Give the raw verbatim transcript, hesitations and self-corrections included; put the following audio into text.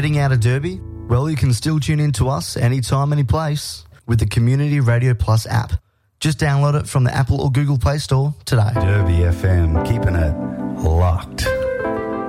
Heading out of Derby? Well, you can still tune in to us anytime, any place with the Community Radio Plus app. Just download it from the Apple or Google Play Store today. Derby F M, keeping it locked.